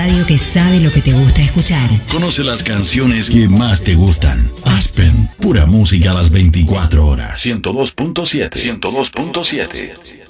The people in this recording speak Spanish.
radio que sabe lo que te gusta escuchar. Conoce las canciones que más te gustan. Aspen, pura música a las 24 horas. 102.7. 102.7.